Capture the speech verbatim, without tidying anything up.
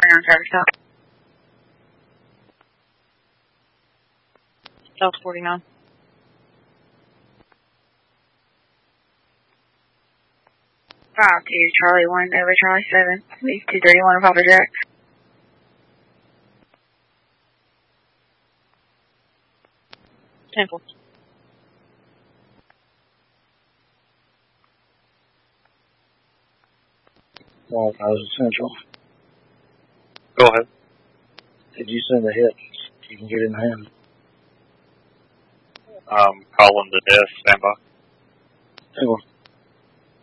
twenty-nine service out. South forty-nine. five two Charlie one over Charlie seven. two thirty-one of Papa Jack. Temple. one thousand Central. Go ahead. Did you send a hit? You can get in hand. Um, calling the death, stand by. Temple.